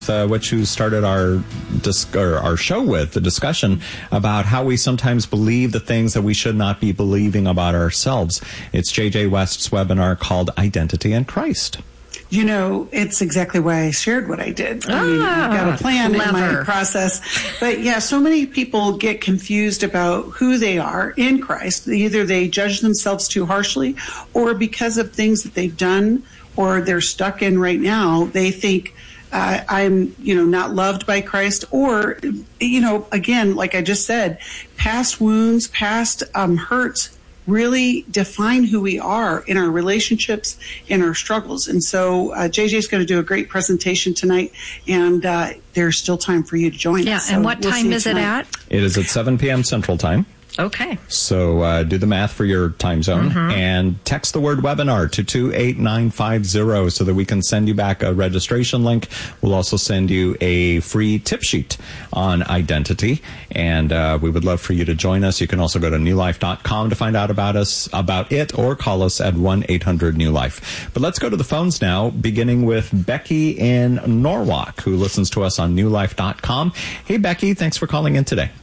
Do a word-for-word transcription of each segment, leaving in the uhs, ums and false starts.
Uh, what you started our dis- or our show with, the discussion about how we sometimes believe the things that we should not be believing about ourselves. It's J J West's webinar called Identity in Christ. You know, it's exactly why I shared what I did. I mean, I've got a plan clever. in my process. But yeah, so many people get confused about who they are in Christ. Either they judge themselves too harshly, or because of things that they've done or they're stuck in right now, they think, Uh, I'm, you know, not loved by Christ, or, you know, again, like I just said, past wounds, past um, hurts really define who we are in our relationships, in our struggles. And so uh, J J's going to do a great presentation tonight, and uh, there's still time for you to join yeah, us. Yeah, and so what we'll time is it at? It is at seven p.m. Central Time. Okay. So uh, do the math for your time zone Mm-hmm. and text the word webinar to two eight nine five zero so that we can send you back a registration link. We'll also send you a free tip sheet on identity, and uh, we would love for you to join us. You can also go to new life dot com to find out about us, about it, or call us at one eight hundred new life. But let's go to the phones now, beginning with Becky in Norwalk, who listens to us on new life dot com. Hey, Becky, thanks for calling in today.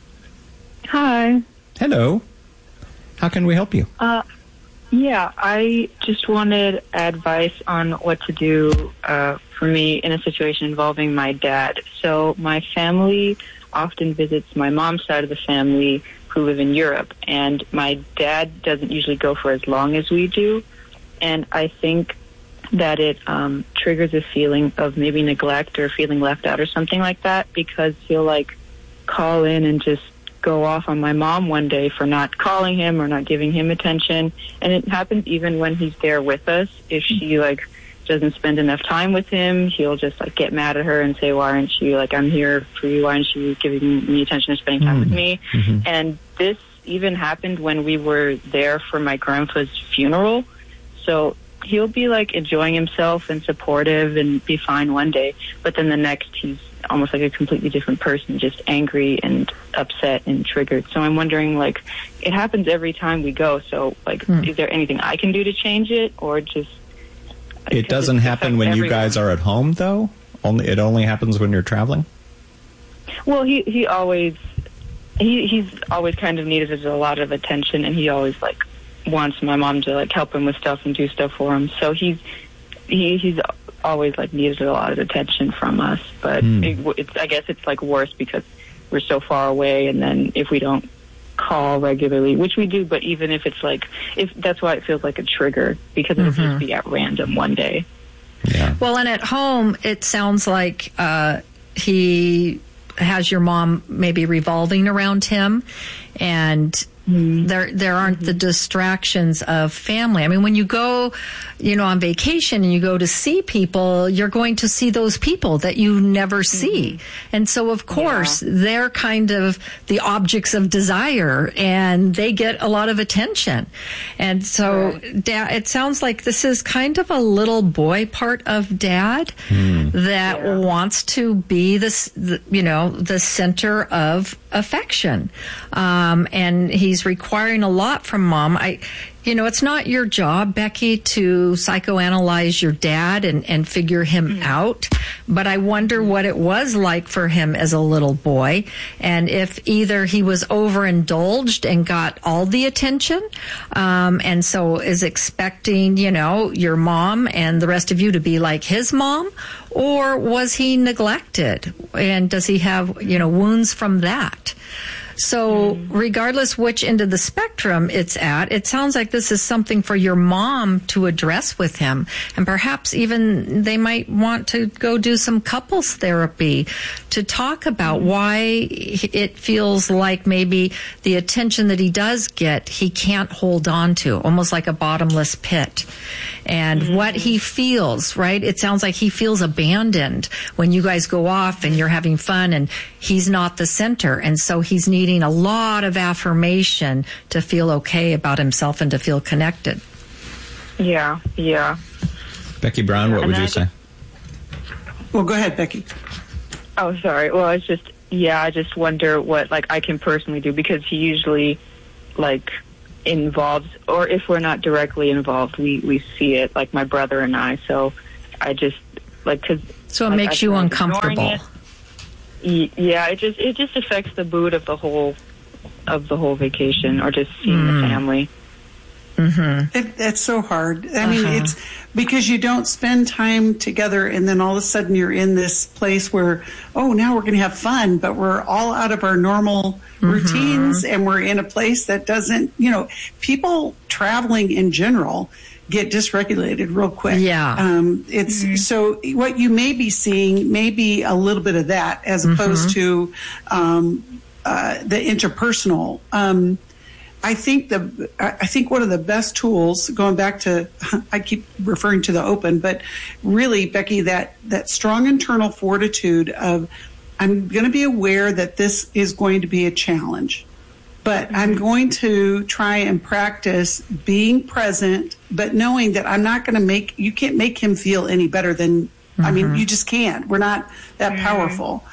Hi. Hello. How can we help you? Uh, yeah, I just wanted advice on what to do uh, for me in a situation involving my dad. So my family often visits my mom's side of the family who live in Europe, and my dad doesn't usually go for as long as we do. And I think that it um, triggers a feeling of maybe neglect or feeling left out or something like that, because he'll like call in and just go off on my mom one day for not calling him or not giving him attention. And it happens even when he's there with us. If she like doesn't spend enough time with him, he'll just like get mad at her and say, why aren't you, like, I'm here for you, why aren't you giving me attention or spending time mm-hmm. with me? Mm-hmm. And this even happened when we were there for my grandpa's funeral. So he'll be like enjoying himself and supportive and be fine one day, but then the next he's almost like a completely different person, just angry and upset and triggered. So I'm wondering, like, it happens every time we go. So, like, hmm. is there anything I can do to change it, or just? It doesn't happen when everyone. you guys are at home, though. Only it only happens when you're traveling. Well, he he always he he's always kind of needed a lot of attention, and he always like wants my mom to like help him with stuff and do stuff for him. So he's he he's. always like needed a lot of attention from us, but mm. it, it's I guess it's like worse because we're so far away, and then if we don't call regularly, which we do, but even if it's like if that's why it feels like a trigger, because it'll mm-hmm. just be at random one day. Yeah. Well, and at home it sounds like uh, he has your mom maybe revolving around him, and Mm-hmm. There, there aren't mm-hmm. the distractions of family. I mean, when you go, you know, on vacation and you go to see people, you're going to see those people that you never see. Mm-hmm. And so, of course, yeah. they're kind of the objects of desire, and they get a lot of attention. And so, right. Dad, it sounds like this is kind of a little boy part of Dad mm. that yeah. wants to be this, the, you know, the center of affection. Um, and he He's requiring a lot from Mom. I, you know, it's not your job, Becky, to psychoanalyze your dad and, and figure him mm. out. But I wonder what it was like for him as a little boy, and if either he was overindulged and got all the attention, um, and so is expecting, you know, your mom and the rest of you to be like his mom, or was he neglected, and does he have, you know, wounds from that? So regardless which end of the spectrum it's at, it sounds like this is something for your mom to address with him. And perhaps even they might want to go do some couples therapy to talk about why it feels like maybe the attention that he does get, he can't hold on to, almost like a bottomless pit. And mm-hmm. what he feels, right? It sounds like he feels abandoned when you guys go off and you're having fun and he's not the center. And so he's needing a lot of affirmation to feel okay about himself and to feel connected. Yeah, yeah. Becky Brown, what and would you I say? Just, well, go ahead, Becky. Oh, sorry. Well, it's just, yeah, I just wonder what, like, I can personally do, because he usually, like, involves, or if we're not directly involved, we, we see it, like my brother and I. So I just, like because So it like, makes I you tried uncomfortable. ignoring it. Y- Yeah, it just it just affects the mood of the whole of the whole vacation, or just seeing Mm. the family. It, that's so hard. I mean, Uh-huh. it's because you don't spend time together, and then all of a sudden you're in this place where, oh, now we're going to have fun, but we're all out of our normal routines, and we're in a place that doesn't, you know, people traveling in general get dysregulated real quick. Yeah. Um, it's so what you may be seeing may be a little bit of that as opposed to um, uh, the interpersonal. Um, I think the I think one of the best tools, going back to, I keep referring to the open, but really, Becky, that that strong internal fortitude of, I'm going to be aware that this is going to be a challenge, but I'm going to try and practice being present, but knowing that I'm not going to make, you can't make him feel any better than, I mean, you just can't. We're not that powerful.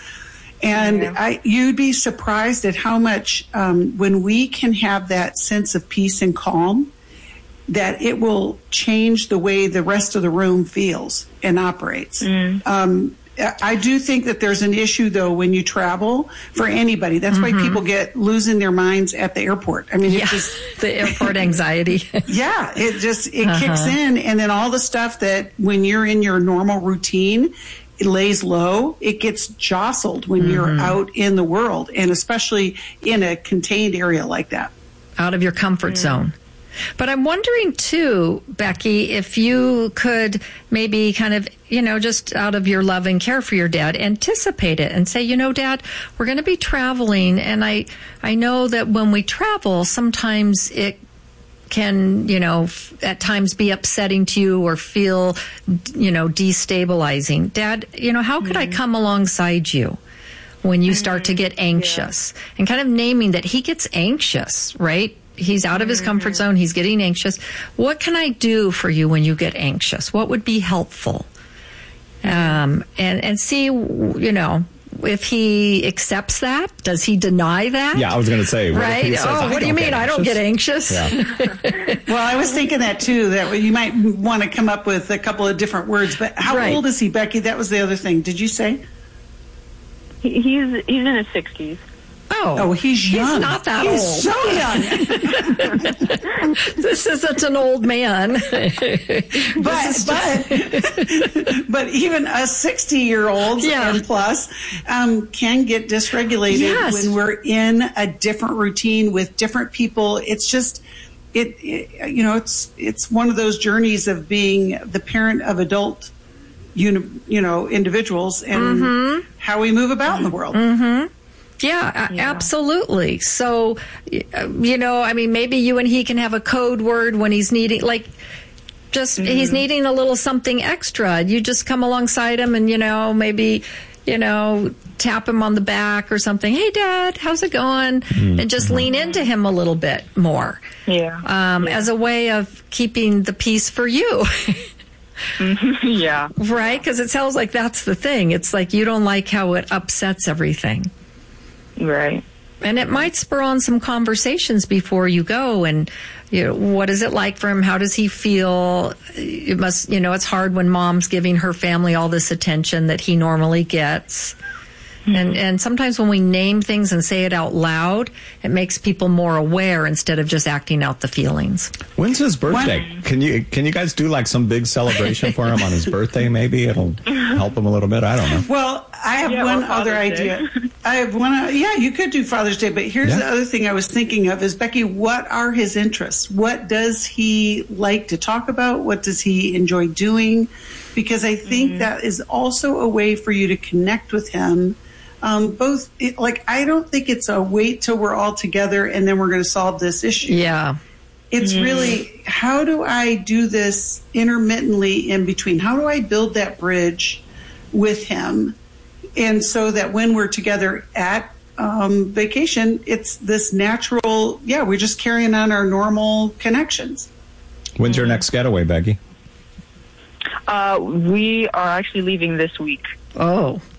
And Yeah. I, you'd be surprised at how much, um, when we can have that sense of peace and calm, that it will change the way the rest of the room feels and operates. Um, I do think that there's an issue, though, when you travel for anybody. That's why people get losing their minds at the airport. I mean, Yeah, it just, the airport anxiety. yeah, it just, it kicks in. And then all the stuff that when you're in your normal routine, it lays low, it gets jostled when you're out in the world, and especially in a contained area like that. Out of your comfort zone. But I'm wondering too, Becky, if you could maybe kind of, you know, just out of your love and care for your dad, anticipate it and say, you know, Dad, we're going to be traveling, and I, I know that when we travel, sometimes it can, you know, f- at times be upsetting to you or feel, you know, destabilizing. Dad, you know, how could I come alongside you when you start to get anxious? And kind of naming that he gets anxious, right? He's out of his comfort zone. He's getting anxious. What can I do for you when you get anxious? What would be helpful? Um, and, and see, you know, if he accepts that. Does he deny that? Yeah, I was going to say. What if Right? he says, Oh, "I what do you don't mean? get I don't get anxious. Yeah. Well, I was thinking that too, that you might want to come up with a couple of different words. But how Right. old is he, Becky? That was the other thing. Did you say? He, he's he's in his sixties. Oh, Oh, he's young. He's not that he's old. so young. This isn't an old man. but but but even a sixty-year-old Yeah. and plus um, can get dysregulated Yes. when we're in a different routine with different people. It's just it, it you know it's it's one of those journeys of being the parent of adult uni, you know individuals and Mm-hmm. how we move about in the world. Yeah, a- absolutely. So, y- uh, you know, I mean, maybe you and he can have a code word when he's needing, like, just he's needing a little something extra. You just come alongside him and, you know, maybe, you know, tap him on the back or something. Hey, Dad, how's it going? And just lean into him a little bit more. Yeah. Um, as a way of keeping the peace for you. Yeah. Right? Because it sounds like that's the thing. It's like you don't like how it upsets everything. Right. And it might spur on some conversations before you go. And, you know, what is it like for him? How does he feel? It must, you know, it's hard when mom's giving her family all this attention that he normally gets. And and sometimes when we name things and say it out loud, it makes people more aware instead of just acting out the feelings. When's his birthday? Can you can you guys do like some big celebration for him on his birthday? Maybe it'll help him a little bit. I don't know. Well, I have Yeah, one or other Father's Day. idea. I have one. uh, Yeah, you could do Father's Day, but here's Yeah. the other thing I was thinking of: is Becky, what are his interests? What does he like to talk about? What does he enjoy doing? Because I think that is also a way for you to connect with him. Um, both, it, like, I don't think it's a wait till we're all together and then we're going to solve this issue. Yeah. It's really, how do I do this intermittently in between? How do I build that bridge with him? And so that when we're together at um, vacation, it's this natural, yeah, we're just carrying on our normal connections. When's your next getaway, Becky? Uh, we are actually leaving this week. Oh.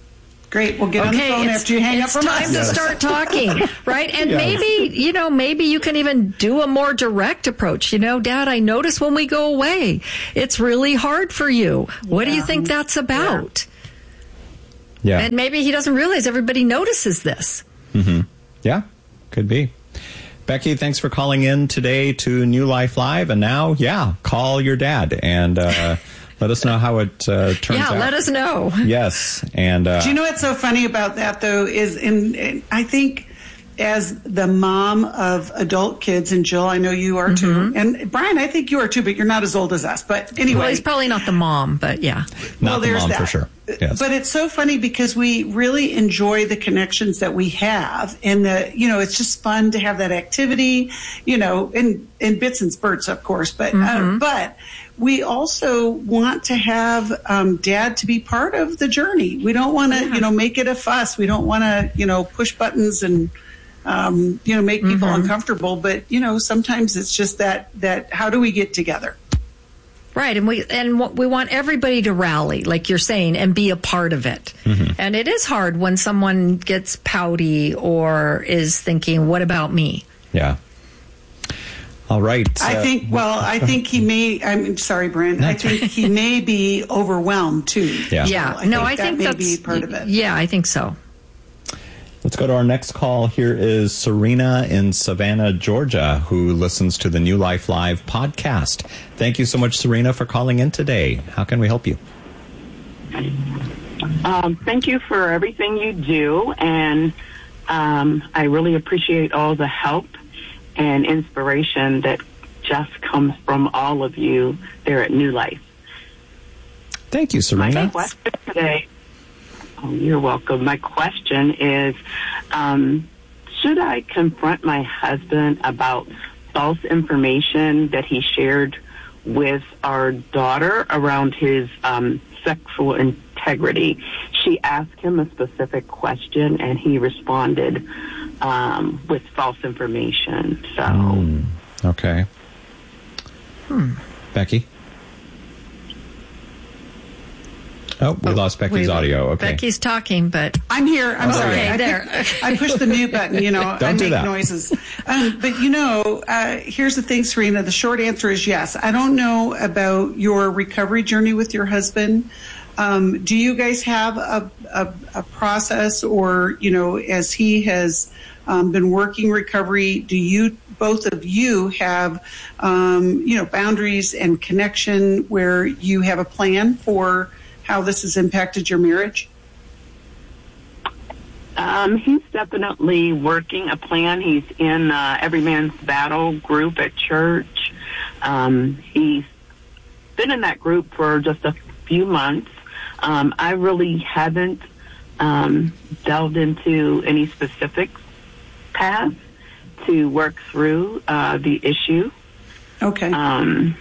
Great. We'll get on the Okay, phone it's, after you hang up it's from time us. to Yes. start talking, right? And Yes. maybe, you know, maybe you can even do a more direct approach. You know, Dad, I notice when we go away, it's really hard for you. What do you Yeah. think that's about? Yeah. And maybe he doesn't realize everybody notices this. Mm-hmm. Yeah, could be. Becky, thanks for calling in today to New Life Live. And now, yeah, call your dad and uh, let us know how it uh, turns Yeah, out. let us know. Yes. And uh, Do you know what's so funny about that, though, is in, in I think as the mom of adult kids, and Jill, I know you are too, and Brian, I think you are too, but you're not as old as us. But anyway. Well, he's probably not the mom, but yeah. not well, the there's mom that. for sure. Yes. But it's so funny because we really enjoy the connections that we have, and the you know it's just fun to have that activity, you know, in in bits and spurts, of course. But uh, but we also want to have um, Dad to be part of the journey. We don't want to you know make it a fuss. We don't want to you know push buttons and um, you know make people uncomfortable. But you know sometimes it's just that that how do we get together? Right, and we and what- we want everybody to rally, like you're saying, and be a part of it. Mm-hmm. And it is hard when someone gets pouty or is thinking, "What about me?" Yeah. All right. I uh, think, well, I think he may, I'm sorry, Brian, I think he may be overwhelmed too. Yeah. Yeah, I no, think I that think may that's be part of it. Yeah, I think so. Let's go to our next call. Here is Serena in Savannah, Georgia, who listens to the New Life Live podcast. Thank you so much, Serena, for calling in today. How can we help you? Um, thank you for everything you do, and um, I really appreciate all the help and inspiration that just comes from all of you there at New Life. Thank you, My Serena. question today, oh, you're welcome. My question is, um, should I confront my husband about false information that he shared with our daughter around his um, sexual integrity? She asked him a specific question, and he responded um, with false information. So, Mm, okay. Hmm. Becky? Oh, we lost Becky's We- audio. Okay. Becky's talking, but I'm here. I'm Oh, sorry. okay, I, there. Pushed, I pushed the mute button. You know, I Don't do make that. noises. Um, but you know, uh, here's the thing, Serena. The short answer is yes. I don't know about your recovery journey with your husband. Um, do you guys have a, a, a process, or you know, as he has um, been working recovery, do you both of you have um, you know boundaries and connection where you have a plan for how this has impacted your marriage? Um, he's definitely working a plan. He's in uh, Every Man's Battle group at church. Um, he's been in that group for just a few months. Um, I really haven't um, delved into any specific paths to work through uh, the issue. Okay. Um,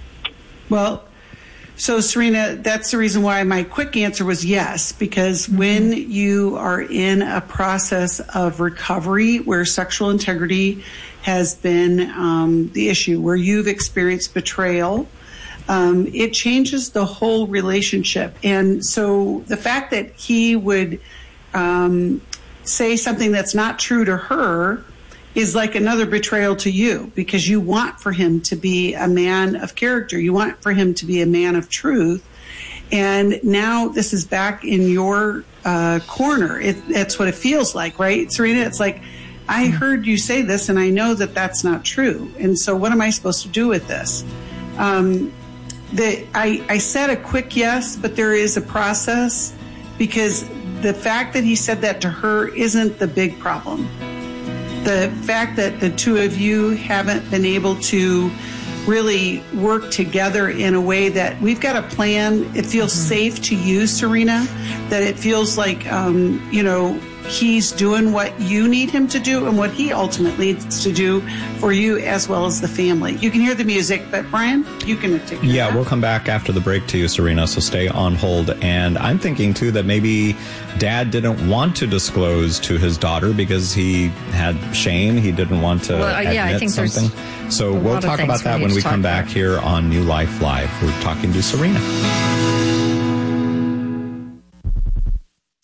Well, so Serena, that's the reason why my quick answer was yes, because when you are in a process of recovery where sexual integrity has been um, the issue, where you've experienced betrayal, um, it changes the whole relationship. And so the fact that he would um, say something that's not true to her is like another betrayal to you, because you want for him to be a man of character. You want for him to be a man of truth. And now this is back in your uh, corner. It, that's what it feels like, right, Serena? It's like, I heard you say this, and I know that that's not true. And so what am I supposed to do with this? Um, the, I, I said a quick yes, but there is a process, because the fact that he said that to her isn't the big problem. The fact that the two of you haven't been able to really work together in a way that we've got a plan. It feels safe to you, Serena, that it feels like, um, you know, he's doing what you need him to do and what he ultimately needs to do for you as well as the family. You can hear the music, but Brian, you can take it. Yeah, we'll come back after the break to you, Serena, so stay on hold. And I'm thinking, too, that maybe Dad didn't want to disclose to his daughter because he had shame. He didn't want to Well, uh, admit yeah, I think there's something. So a we'll lot of talk things about we that need when to we talk come back about. here on New Life Live. We're talking to Serena. Hello,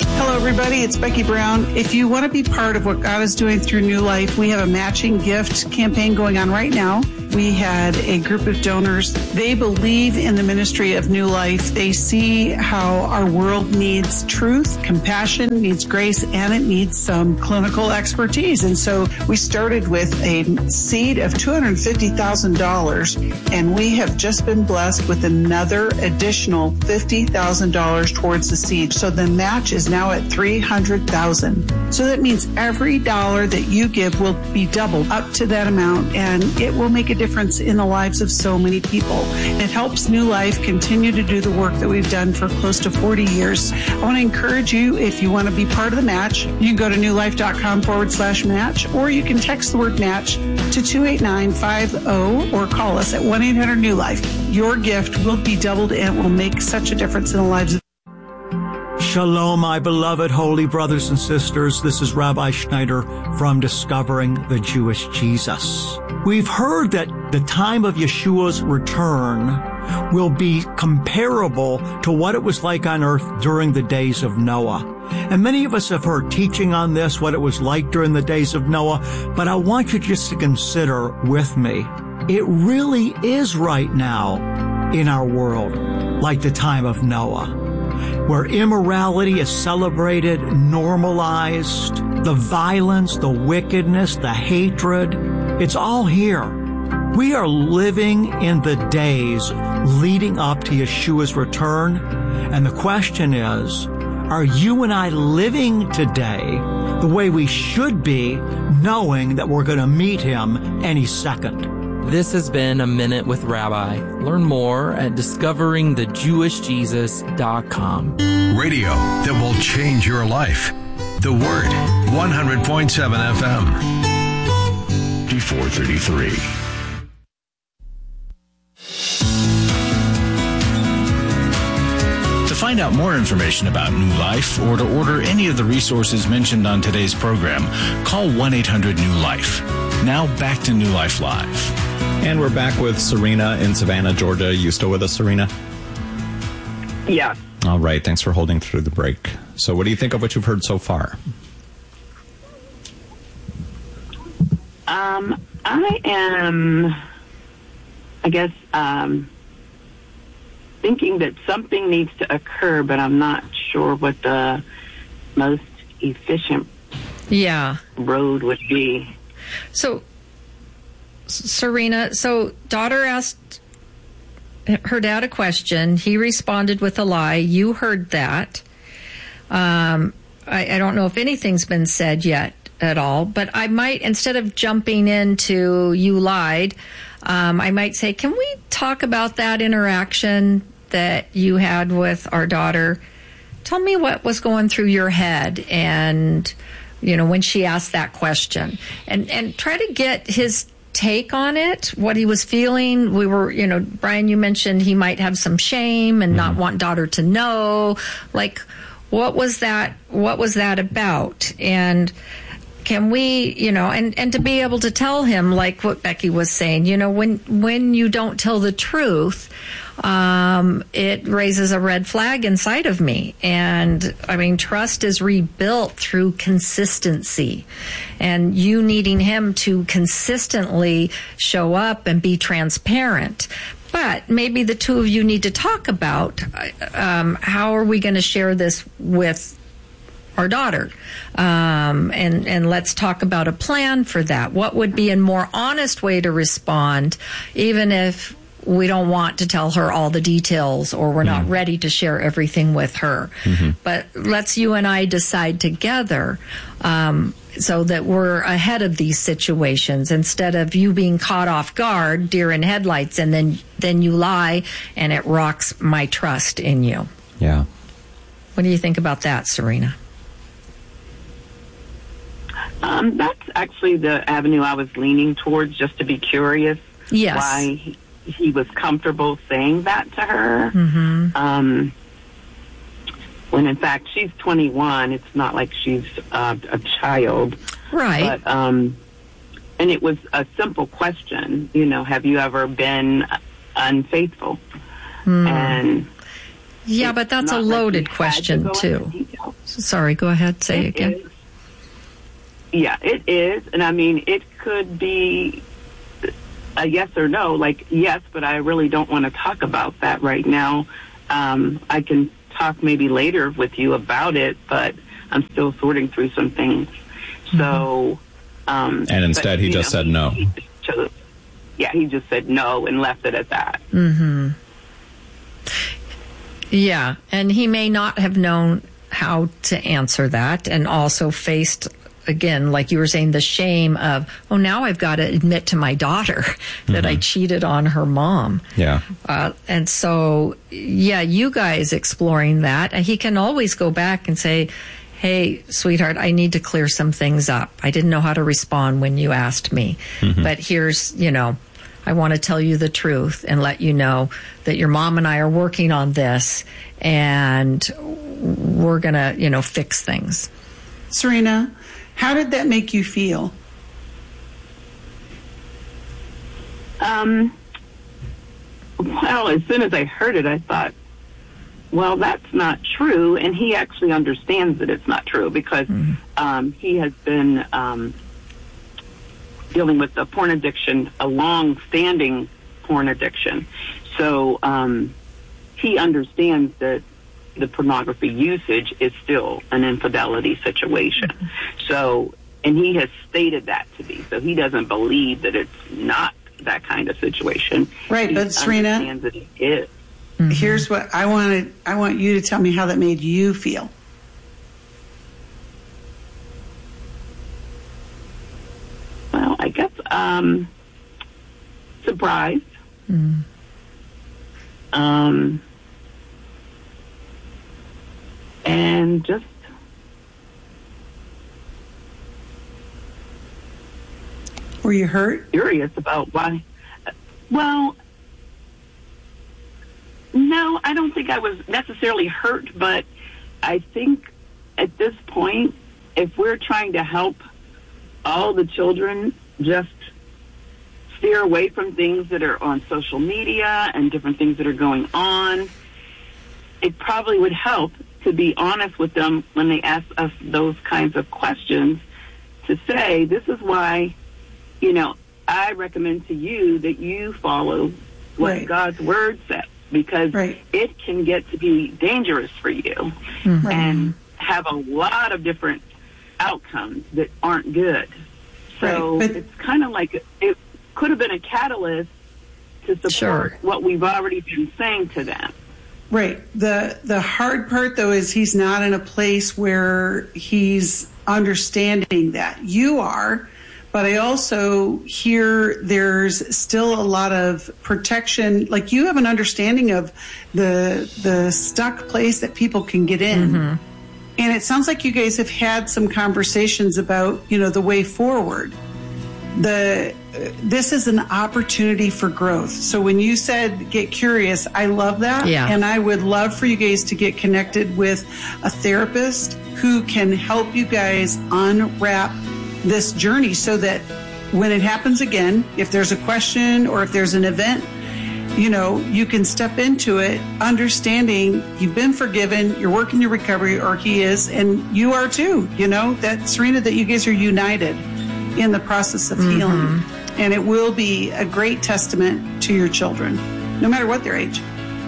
everybody. It's Becky Brown. If you want to be part of what God is doing through New Life, we have a matching gift campaign going on right now. We had a group of donors. They believe in the ministry of New Life. They see how our world needs truth, compassion, needs grace, and it needs some clinical expertise. And so we started with a seed of two hundred fifty thousand dollars, and we have just been blessed with another additional fifty thousand dollars towards the seed. So the match is now at three hundred thousand dollars. So that means every dollar that you give will be doubled up to that amount, and it will make a difference in the lives of so many people. It helps New Life continue to do the work that we've done for close to forty years. I want to encourage you, if you want to be part of the match, you can go to newlife.com forward slash match, or you can text the word match to two eight nine five zero or call us at one eight hundred new life. Your gift will be doubled and it will make such a difference in the lives of Shalom, my beloved holy brothers and sisters. This is Rabbi Schneider from Discovering the Jewish Jesus. We've heard that the time of Yeshua's return will be comparable to what it was like on earth during the days of Noah. And many of us have heard teaching on this, what it was like during the days of Noah, but I want you just to consider with me, it really is right now in our world like the time of Noah, where immorality is celebrated, normalized, the violence, the wickedness, the hatred, it's all here. We are living in the days leading up to Yeshua's return, and the question is, are you and I living today the way we should be, knowing that we're going to meet him any second? This has been A Minute with Rabbi. Learn more at discovering the jewish jesus dot com. Radio that will change your life. The Word, one hundred point seven F M. four thirty-three. To find out more information about New Life or to order any of the resources mentioned on today's program, call one eight hundred new life. Now back to New Life Live. And we're back with Serena in Savannah, Georgia. You still with us, Serena? Yeah. All right. Thanks for holding through the break. So what do you think of what you've heard so far? Um, I am, I guess, um, thinking that something needs to occur, but I'm not sure what the most efficient yeah. road would be. So, Serena, so daughter asked her dad a question. He responded with a lie. You heard that. Um, I, I don't know if anything's been said yet at all, but I might, instead of jumping into you lied, um, I might say, can we talk about that interaction that you had with our daughter? Tell me what was going through your head and, you know, when she asked that question, and, and try to get his take on it, what he was feeling. We were, you know, Brian, you mentioned he might have some shame and mm-hmm. not want daughter to know. Like, what was that, what was that about? And can we, you know, and, and to be able to tell him, like what Becky was saying, you know, when, when you don't tell the truth, um, it raises a red flag inside of me. And I mean, trust is rebuilt through consistency, and you needing him to consistently show up and be transparent. But maybe the two of you need to talk about, um, how are we going to share this with our daughter, um, and and let's talk about a plan for that. What would be a more honest way to respond, even if we don't want to tell her all the details or we're not mm-hmm. ready to share everything with her. Mm-hmm. But let's you and I decide together, um, so that we're ahead of these situations, instead of you being caught off guard, deer in headlights, and then then you lie and it rocks my trust in you. Yeah. What do you think about that, Serena? Um, that's actually the avenue I was leaning towards, just to be curious yes. why he, he was comfortable saying that to her. Mm-hmm. Um, when in fact she's twenty-one, it's not like she's uh, a child. Right. But, um, and it was a simple question, you know, have you ever been unfaithful? Mm. And Yeah, It's but that's a not like loaded he had question, to go too. into detail. Sorry, go ahead. Say it It again. is. Yeah, it is. And I mean, it could be a yes or no, like, yes, but I really don't want to talk about that right now. Um, I can talk maybe later with you about it, but I'm still sorting through some things. Mm-hmm. So, um, and instead but, he just know, said no. He just chose, yeah, he just said no and left it at that. Mm-hmm. Yeah, and he may not have known how to answer that, and also faced, again, like you were saying, the shame of, oh, now I've got to admit to my daughter that Mm-hmm. I cheated on her mom. Yeah. Uh, and so, yeah, you guys exploring that. And he can always go back and say, hey, sweetheart, I need to clear some things up. I didn't know how to respond when you asked me. Mm-hmm. But here's, you know, I want to tell you the truth and let you know that your mom and I are working on this, and we're going to, you know, fix things. Serena, how did that make you feel? Um, well, as soon as I heard it, I thought, well, that's not true. And he actually understands that it's not true because mm-hmm. um, he has been um, dealing with a porn addiction, a long-standing porn addiction. So um, he understands that the pornography usage is still an infidelity situation. Mm-hmm. So, and he has stated that to me. So he doesn't believe that it's not that kind of situation. Right, he but Serena, understands that it is. Mm-hmm. Here's what I wanted. I want you to tell me how that made you feel. Well, I guess um, surprised. Mm. Um, and just were you hurt? Curious about why. Well, no, I don't think I was necessarily hurt, but I think at this point, if we're trying to help all the children just steer away from things that are on social media and different things that are going on, it probably would help to be honest with them when they ask us those kinds of questions, to say, this is why, you know, I recommend to you that you follow what right. God's word says, because right. it can get to be dangerous for you mm-hmm. and have a lot of different outcomes that aren't good. So right. but, it's kind of like it could have been a catalyst to support sure. what we've already been saying to them. Right. The the hard part, though, is he's not in a place where he's understanding that. You are. But I also hear there's still a lot of protection. Like, you have an understanding of the the stuck place that people can get in. Mm-hmm. And it sounds like you guys have had some conversations about, you know, the way forward. The uh, this is an opportunity for growth. So when you said get curious, I love that. Yeah. And I would love for you guys to get connected with a therapist who can help you guys unwrap this journey, so that when it happens again, if there's a question or if there's an event, you know, you can step into it understanding you've been forgiven, you're working your recovery, or he is, and you are too, you know, that, Serena, that you guys are united in the process of mm-hmm. healing. And it will be a great testament to your children, no matter what their age.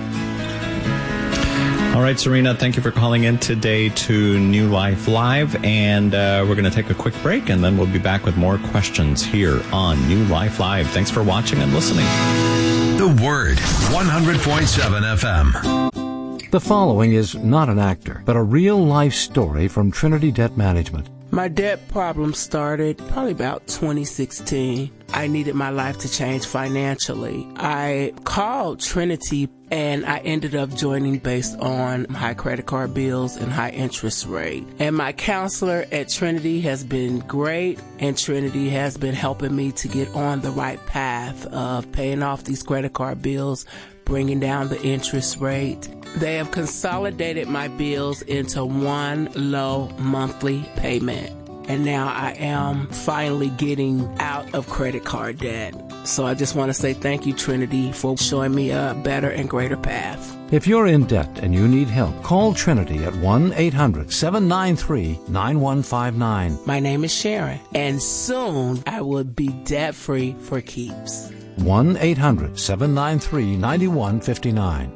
All right, Serena, thank you for calling in today to New Life Live. And uh, we're going to take a quick break, and then we'll be back with more questions here on New Life Live. Thanks for watching and listening. The Word, one hundred point seven F M. The following is not an actor, but a real-life story from Trinity Debt Management. My debt problem started probably about twenty sixteen. I needed my life to change financially. I called Trinity, and I ended up joining based on high credit card bills and high interest rate. And my counselor at Trinity has been great, and Trinity has been helping me to get on the right path of paying off these credit card bills, bringing down the interest rate. They have consolidated my bills into one low monthly payment. And now I am finally getting out of credit card debt. So I just want to say thank you, Trinity, for showing me a better and greater path. If you're in debt and you need help, call Trinity at one eight hundred seven nine three nine one five nine. My name is Sharon, and soon I will be debt-free for keeps. one eight hundred seven nine three nine one five nine.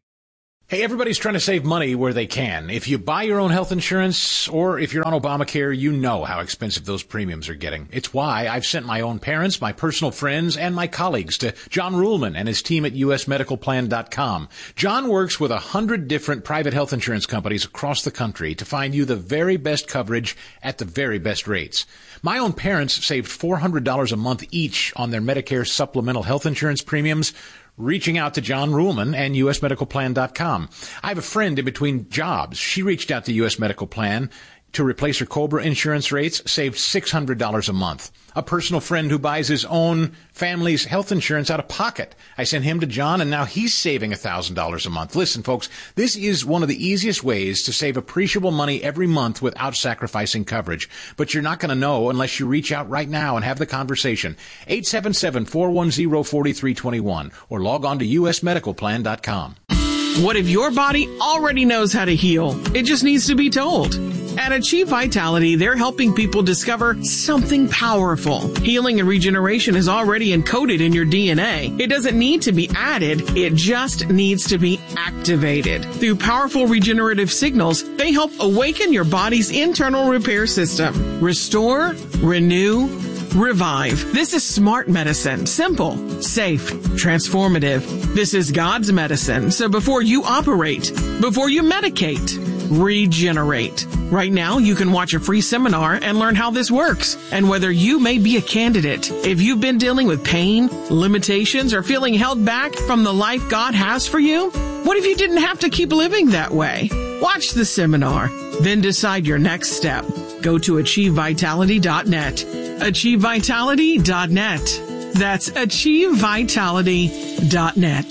Hey, everybody's trying to save money where they can. If you buy your own health insurance or if you're on Obamacare, you know how expensive those premiums are getting. It's why I've sent my own parents, my personal friends, and my colleagues to John Ruhlman and his team at U S medical plan dot com. John works with a hundred different private health insurance companies across the country to find you the very best coverage at the very best rates. My own parents saved four hundred dollars a month each on their Medicare supplemental health insurance premiums, reaching out to John Ruhlman and U S medical plan dot com. I have a friend in between jobs. She reached out to U S Medical Plan to replace her COBRA insurance rates, saved six hundred dollars a month. A personal friend who buys his own family's health insurance out of pocket. I sent him to John, and now he's saving one thousand dollars a month. Listen, folks, this is one of the easiest ways to save appreciable money every month without sacrificing coverage. But you're not going to know unless you reach out right now and have the conversation. eight seven seven, four one zero, four three two one or log on to U S medical plan dot com. What if your body already knows how to heal? It just needs to be told. At Achieve Vitality, they're helping people discover something powerful. Healing and regeneration is already encoded in your D N A. It doesn't need to be added. It just needs to be activated. Through powerful regenerative signals, they help awaken your body's internal repair system. Restore, renew, revive. This is smart medicine. Simple, safe, transformative. This is God's medicine. So before you operate, before you medicate, regenerate. Right now, you can watch a free seminar and learn how this works and whether you may be a candidate. If you've been dealing with pain, limitations, or feeling held back from the life God has for you, what if you didn't have to keep living that way? Watch the seminar, then decide your next step. Go to achieve vitality dot net. achieve vitality dot net. That's achieve vitality dot net.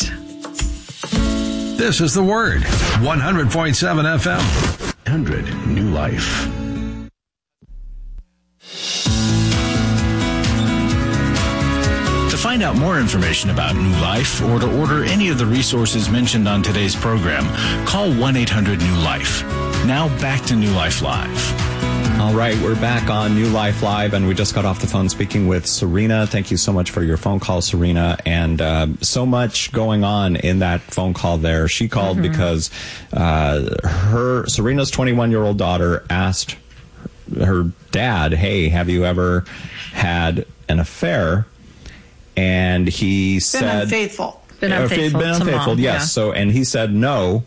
This is The Word, one hundred point seven F M. one hundred New Life. To find out more information about New Life or to order any of the resources mentioned on today's program, call one eight hundred new life. Now back to New Life Live. All right, we're back on New Life Live, and we just got off the phone speaking with Serena. Thank you so much for your phone call, Serena, and uh, so much going on in that phone call there. She called mm-hmm. because uh, her Serena's twenty-one-year-old daughter asked her dad, hey, have you ever had an affair? And he been said... unfaithful. Been unfaithful. Been unfaithful, mom, yes. Yeah. So, and he said no,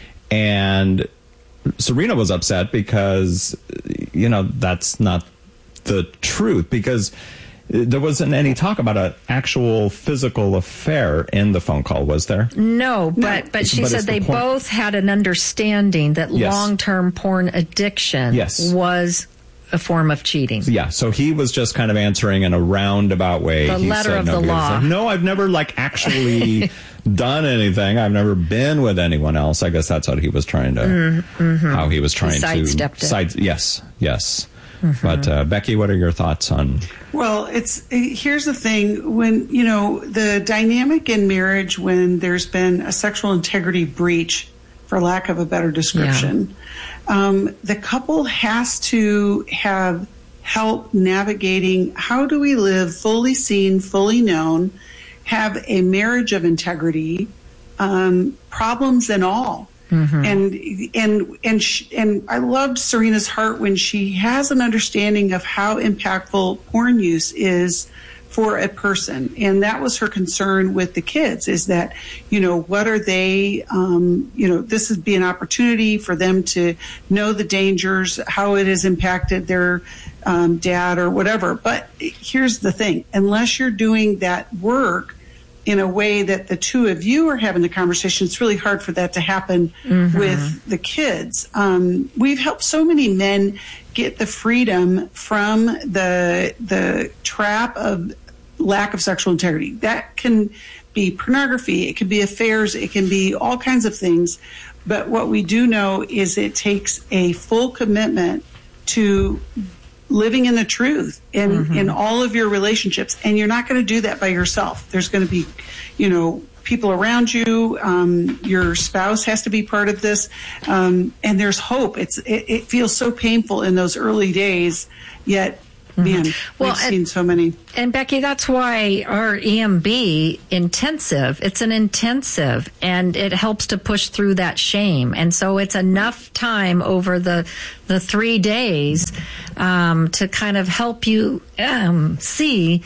and Serena was upset because, you know, that's not the truth, because there wasn't any talk about an actual physical affair in the phone call, was there? No, but, but she But said it's the they point- both had an understanding that Yes. long-term porn addiction Yes. was a form of cheating. Yeah, so he was just kind of answering in a roundabout way. The He letter said of no, the because law. he's like, no, I've never, like, actually done anything. I've never been with anyone else. I guess that's what he was trying to, Mm-hmm. how he was trying He to. sidestepped it. Side, yes, yes. Mm-hmm. But, uh, Becky, what are your thoughts on... Well, it's here's the thing. When, you know, the dynamic in marriage when there's been a sexual integrity breach, for lack of a better description, yeah. um, the couple has to have help navigating how do we live fully seen, fully known, have a marriage of integrity, um, problems and all. Mm-hmm. And and and sh- and I loved Serena's heart when she has an understanding of how impactful porn use is for a person, and that was her concern with the kids. Is that, you know, what are they? Um, you know, this would be an opportunity for them to know the dangers, how it has impacted their um, dad or whatever. But here's the thing: unless you're doing that work in a way that the two of you are having the conversation, it's really hard for that to happen mm-hmm. with the kids. Um, we've helped so many men get the freedom from the the trap of lack of sexual integrity. That can be pornography, it can be affairs, it can be all kinds of things. But what we do know is it takes a full commitment to living in the truth in, Mm-hmm. in all of your relationships. And you're not going to do that by yourself. There's going to be, you know, people around you. Um, your spouse has to be part of this. Um, and there's hope. It's, it, it feels so painful in those early days, yet, man, Well, we've seen so many. And Becky, that's why our E M B intensive, it's an intensive, and it helps to push through that shame. And so it's enough time over the the three days um, to kind of help you um, see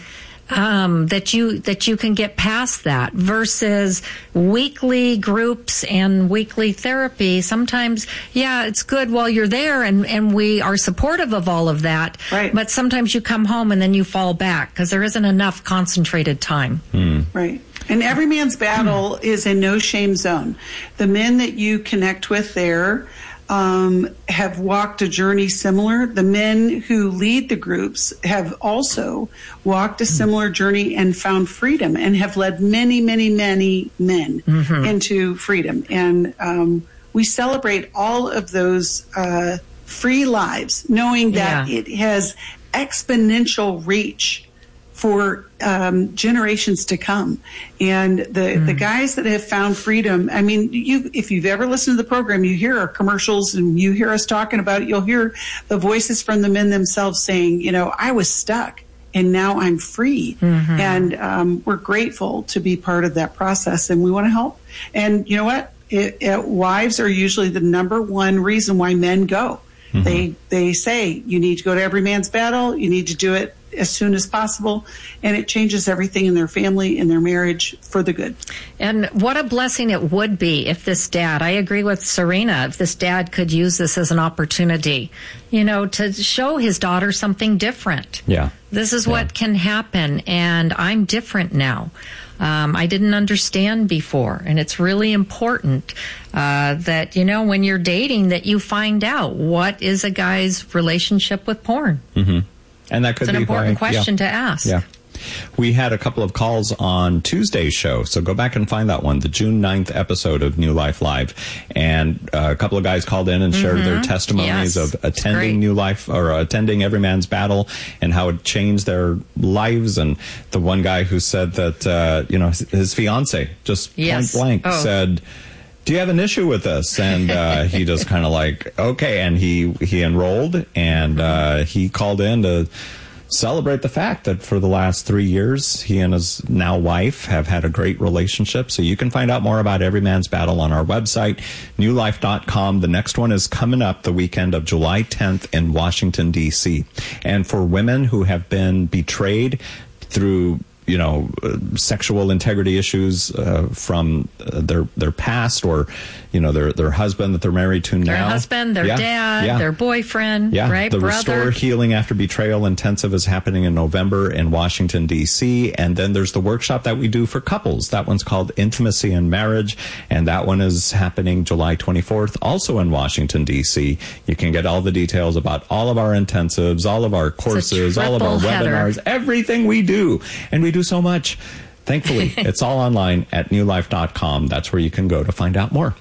um, that you that you can get past that versus weekly groups and weekly therapy. Sometimes, yeah, it's good while you're there, and, and we are supportive of all of that. Right. But sometimes you come home and then you fall back because there isn't enough concentrated time. Right. And every man's battle is a no shame zone. The men that you connect with there um, have walked a journey similar. The men who lead the groups have also walked a similar journey and found freedom and have led many, many, many men Mm-hmm. into freedom. And um, we celebrate all of those uh, free lives, knowing that Yeah. it has exponential reach for um, generations to come. And the, the guys that have found freedom, I mean, you if you've ever listened to the program, you hear our commercials and you hear us talking about it, you'll hear the voices from the men themselves saying, you know, I was stuck and now I'm free. And um, we're grateful to be part of that process, and we want to help. And you know what? It, it, wives are usually the number one reason why men go. They they say you need to go to every man's battle. You need to do it as soon as possible, and it changes everything in their family, in their marriage, for the good. And what a blessing it would be if this dad, I agree with Serena, if this dad could use this as an opportunity, you know, to show his daughter something different. Yeah. This is what can happen, and I'm different now. Um, I didn't understand before, and it's really important uh, that, you know, when you're dating, that you find out what is a guy's relationship with porn. Mm-hmm. And that could It's an be important why- question yeah. to ask. Yeah. We had a couple of calls on Tuesday's show, so go back and find that one, the June ninth episode of New Life Live. And uh, a couple of guys called in and shared their testimonies Yes. of attending Great. New Life or attending Every Man's Battle and how it changed their lives. And the one guy who said that, uh, you know, his, his fiance just Yes. point blank Oh. said, do you have an issue with this? And uh, he just kind of like, okay. And he, he enrolled, and uh, he called in to celebrate the fact that for the last three years, he and his now wife have had a great relationship. So you can find out more about Every Man's Battle on our website, new life dot com. The next one is coming up the weekend of July tenth in Washington, D C. And for women who have been betrayed through, you know, uh, sexual integrity issues uh, from uh, their their past, or, you know, their their husband that they're married to Their now. husband, their Yeah, dad, yeah. their boyfriend, Yeah, right? the Brother. Restore Healing After Betrayal Intensive is happening in November in Washington, D C. And then there's the workshop that we do for couples. That one's called Intimacy in Marriage, and that one is happening July twenty-fourth, also in Washington, D C. You can get all the details about all of our intensives, all of our courses, all of our triple header. webinars, everything we do. And we do so much. Thankfully, it's all online at new life dot com. That's where you can go to find out more.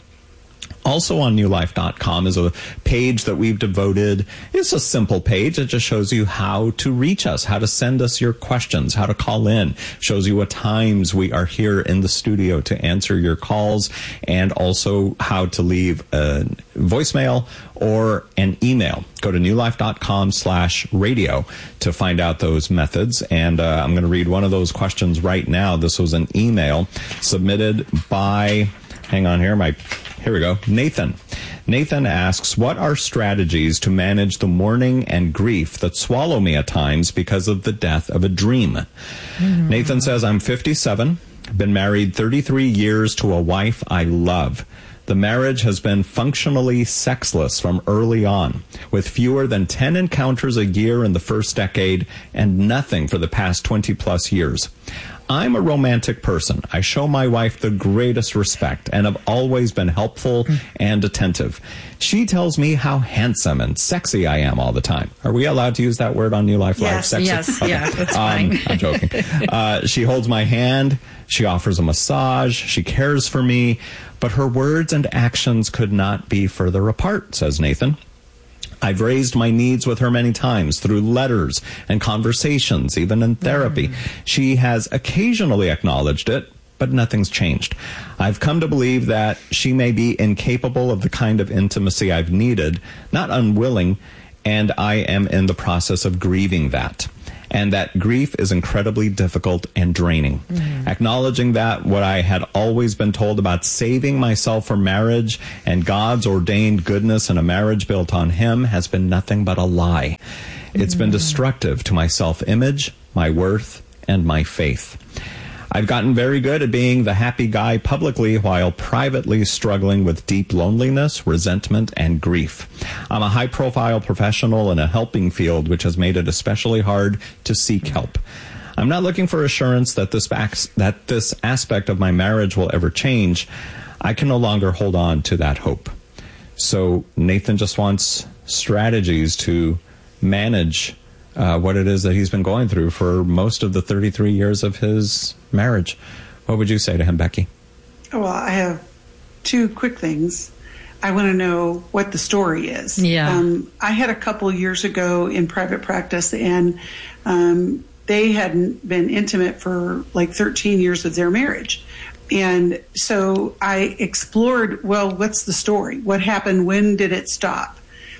Also on new life dot com is a page that we've devoted. It's a simple page. It just shows you how to reach us, how to send us your questions, how to call in. Shows you what times we are here in the studio to answer your calls, and also how to leave a voicemail or an email. Go to new life dot com slash radio to find out those methods. And uh, I'm going to read one of those questions right now. This was an email submitted by, hang on here, my... Here we go. Nathan. Nathan asks, what are strategies to manage the mourning and grief that swallow me at times because of the death of a dream? Mm-hmm. Nathan says, I'm fifty-seven, been married thirty-three years to a wife I love. The marriage has been functionally sexless from early on, with fewer than ten encounters a year in the first decade and nothing for the past twenty plus years. I'm a romantic person. I show my wife the greatest respect and have always been helpful and attentive. She tells me how handsome and sexy I am all the time. Are we allowed to use that word on New Life Live? Yes, Sexy? yes, Okay. yeah, that's um, fine. I'm joking. Uh, she holds my hand. She offers a massage. She cares for me. But her words and actions could not be further apart, says Nathan. I've raised my needs with her many times through letters and conversations, even in therapy. She has occasionally acknowledged it, but nothing's changed. I've come to believe that she may be incapable of the kind of intimacy I've needed, not unwilling, and I am in the process of grieving that. And that grief is incredibly difficult and draining. Mm-hmm. Acknowledging that what I had always been told about saving myself for marriage and God's ordained goodness in a marriage built on Him has been nothing but a lie. Mm-hmm. It's been destructive to my self-image, my worth, and my faith. I've gotten very good at being the happy guy publicly while privately struggling with deep loneliness, resentment, and grief. I'm a high-profile professional in a helping field, which has made it especially hard to seek help. I'm not looking for assurance that this that this aspect of my marriage will ever change. I can no longer hold on to that hope. So Nathan just wants strategies to manage Uh, what it is that he's been going through for most of the thirty-three years of his marriage. What would you say to him, Becky? Well, I have two quick things. I want to know what the story is. Yeah. Um, I had a couple years ago in private practice, and um, they hadn't been intimate for like thirteen years of their marriage. And so I explored, well, what's the story? What happened? When did it stop?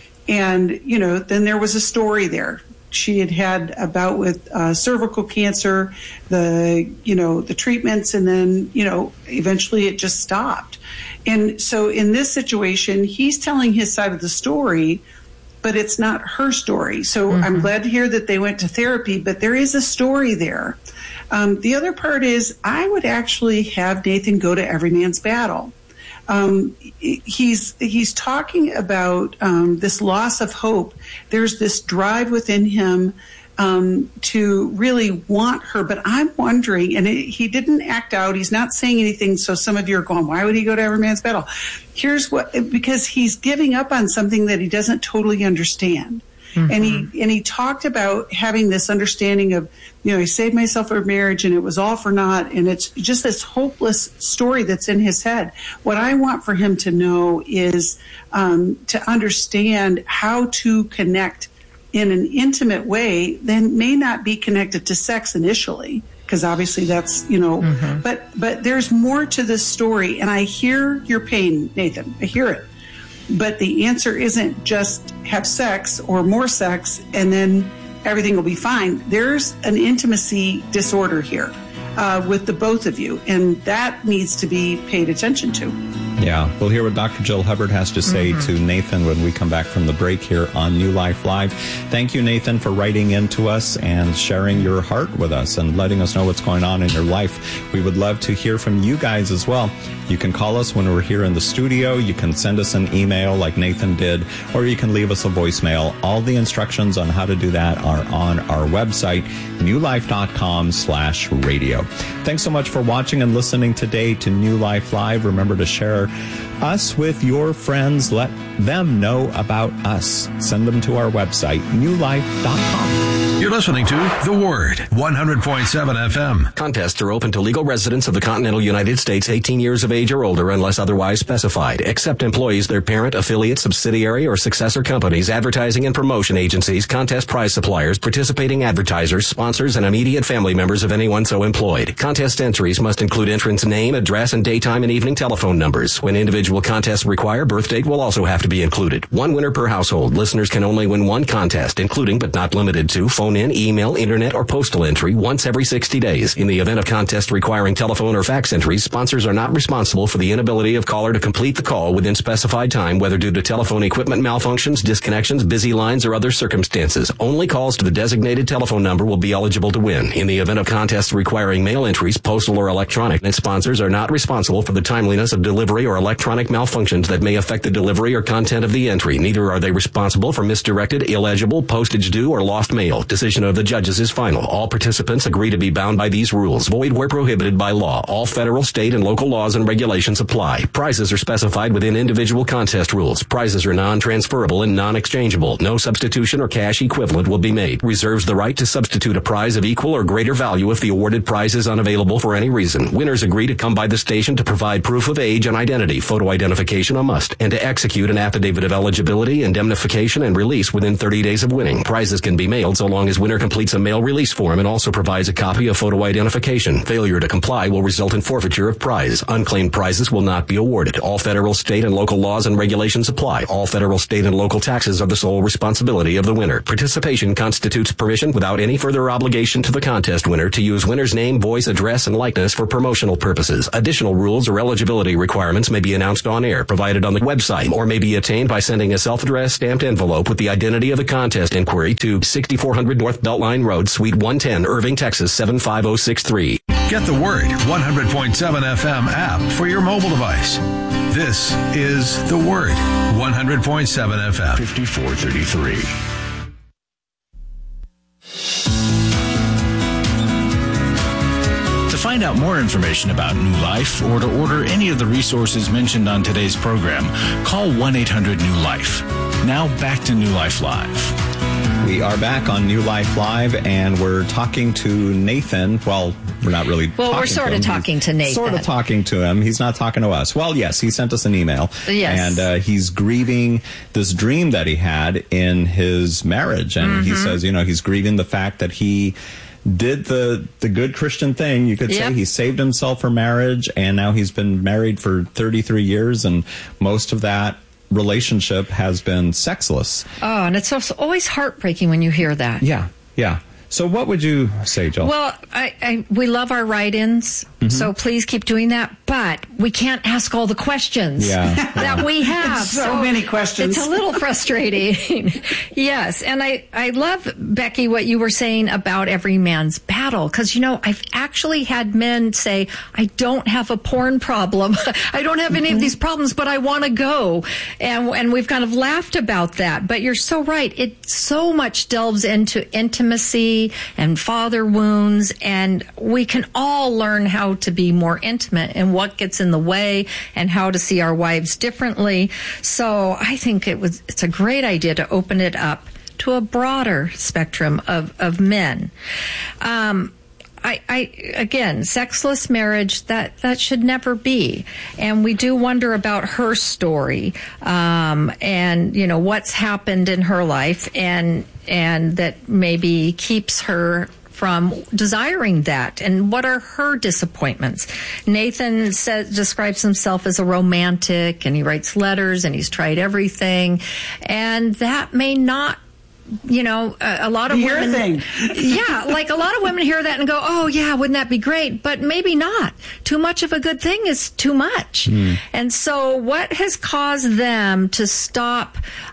And, you know, then there was a story there. She had had a bout with uh, cervical cancer, the, you know, the treatments, and then, you know, eventually it just stopped. And so in this situation, he's telling his side of the story, but it's not her story. So mm-hmm. I'm glad to hear that they went to therapy, but there is a story there. Um, the other part is I would actually have Nathan go to Every Man's Battle. Um, he's he's talking about um, this loss of hope. There's this drive within him um, to really want her. But I'm wondering, and it, he didn't act out. He's not saying anything. So some of you are going, why would he go to Every Man's Battle? Here's what, because he's giving up on something that he doesn't totally understand. Mm-hmm. And he and he talked about having this understanding of, you know, I saved myself for marriage and it was all for naught. And it's just this hopeless story that's in his head. What I want for him to know is um, to understand how to connect in an intimate way that may not be connected to sex initially, because obviously that's, you know, mm-hmm. but but there's more to this story. And I hear your pain, Nathan. I hear it. But the answer isn't just have sex or more sex and then everything will be fine. There's an intimacy disorder here uh, with the both of you, and that needs to be paid attention to. Yeah, we'll hear what Doctor Jill Hubbard has to say mm-hmm. to Nathan when we come back from the break here on New Life Live. Thank you, Nathan, for writing in to us and sharing your heart with us and letting us know what's going on in your life. We would love to hear from you guys as well. You can call us when we're here in the studio. You can send us an email like Nathan did, or you can leave us a voicemail. All the instructions on how to do that are on our website, newlife.com slash radio. Thanks so much for watching and listening today to New Life Live. Remember to share us with your friends. Let them know about us. Send them to our website, new life dot com. You're listening to The Word, one hundred point seven F M. Contests are open to legal residents of the continental United States, eighteen years of age or older, unless otherwise specified, except employees, their parent, affiliate, subsidiary, or successor companies, advertising and promotion agencies, contest prize suppliers, participating advertisers, sponsors, and immediate family members of anyone so employed. Contest entries must include entrant's name, address, and daytime and evening telephone numbers. When individual contests require, birth date will also have to be included. One winner per household. Listeners can only win one contest, including but not limited to phone in, email, internet, or postal entry once every sixty days. In the event of contest requiring telephone or fax entries, sponsors are not responsible for the inability of caller to complete the call within specified time, whether due to telephone equipment malfunctions, disconnections, busy lines, or other circumstances. Only calls to the designated telephone number will be eligible to win. In the event of contests requiring mail entries, postal or electronic, and sponsors are not responsible for the timeliness of delivery or electronic malfunctions that may affect the delivery or content of the entry. Neither are they responsible for misdirected, illegible, postage due, or lost mail. Decision of the judges is final. All participants agree to be bound by these rules. Void where prohibited by law. All federal, state, and local laws and regulations apply. Prizes are specified within individual contest rules. Prizes are non-transferable and non-exchangeable. No substitution or cash equivalent will be made. Reserves the right to substitute a prize of equal or greater value if the awarded prize is unavailable for any reason. Winners agree to come by the station to provide proof of age and identity. Photo photo identification a must, and to execute an affidavit of eligibility, indemnification, and release within thirty days of winning. Prizes can be mailed so long as winner completes a mail release form and also provides a copy of photo identification. Failure to comply will result in forfeiture of prize. Unclaimed prizes will not be awarded. All federal, state, and local laws and regulations apply. All federal, state, and local taxes are the sole responsibility of the winner. Participation constitutes permission without any further obligation to the contest winner to use winner's name, voice, address, and likeness for promotional purposes. Additional rules or eligibility requirements may be announced on air, provided on the website, or may be attained by sending a self-addressed stamped envelope with the identity of the contest inquiry to sixty-four hundred North Beltline Road, Suite one ten, Irving, Texas seven five zero six three. Get the Word one hundred point seven F M app for your mobile device. This is The Word one hundred point seven F M. fifty-four thirty-three. To find out more information about New Life or to order any of the resources mentioned on today's program, call one eight hundred new life. Now back to New Life Live. We are back on New Life Live, and we're talking to Nathan. Well, we're not really Well, talking we're sort to of him. talking He's to Nathan. Sort of talking to him. He's not talking to us. Well, yes, he sent us an email. Yes. And uh, he's grieving this dream that he had in his marriage. And he Mhm. says, you know, he's grieving the fact that he did the the good Christian thing, you could Yep. say. He saved himself for marriage, and now he's been married for thirty-three years, and most of that relationship has been sexless. Oh, and it's also always heartbreaking when you hear that. Yeah, yeah. So what would you say, Jill? Well, I, I we love our write-ins, Mhm. so please keep doing that. But we can't ask all the questions Yeah. that we have. So many questions. It's a little frustrating. Yes, and I I love, Becky, what you were saying about every man's battle, because you know I've actually had men say, I don't have a porn problem, I don't have any of these problems, but I want to go, and and we've kind of laughed about that. But you're so right. It so much delves into intimacy and father wounds, and we can all learn how to be more intimate and what gets in the way and how to see our wives differently. So I think it was it's a great idea to open it up to a broader spectrum of, of men. Um, I, I again, sexless marriage, that, that should never be. And we do wonder about her story, um, and, you know, what's happened in her life, and, and that maybe keeps her from desiring that, and what are her disappointments. Nathan says, describes himself as a romantic, and he writes letters, and he's tried everything, and that may not, you know, a, a lot of Your women, thing. yeah, like a lot of women hear that and go, oh yeah, wouldn't that be great? But maybe not. Too much of a good thing is too much. Mm. And so what has caused them to stop,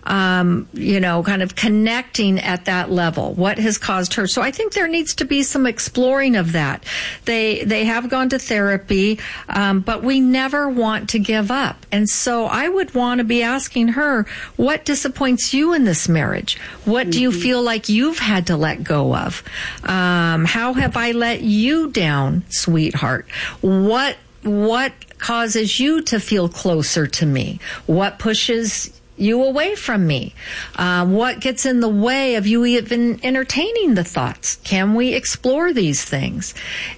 um, you know, kind of connecting at that level? What has caused her? So I think there needs to be some exploring of that. They, they have gone to therapy, um, but we never want to give up. And so I would want to be asking her, what disappoints you in this marriage? What do you feel like you've had to let go of? Um, how have I let you down, sweetheart? What what causes you to feel closer to me? What pushes you away from me? Uh, what gets in the way of you even entertaining the thoughts? Can we explore these things?